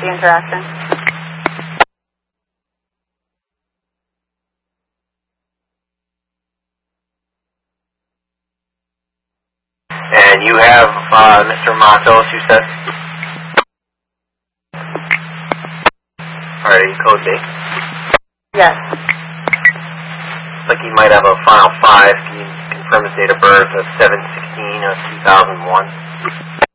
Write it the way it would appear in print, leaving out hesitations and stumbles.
the interaction. And you have Mr. Matos, you said? Alright, code D? Yes. Looks like you might have a final 5. Can you confirm his date of birth of 7/16/2001?